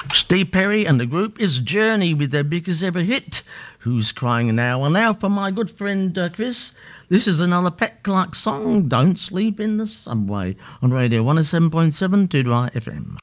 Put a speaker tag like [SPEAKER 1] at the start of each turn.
[SPEAKER 1] Steve Perry and the group is Journey with their biggest ever hit, Who's Crying Now? And now for my good friend Chris, this is another Pat Clark song, Don't Sleep in the Subway, on Radio 107.7 2 FM.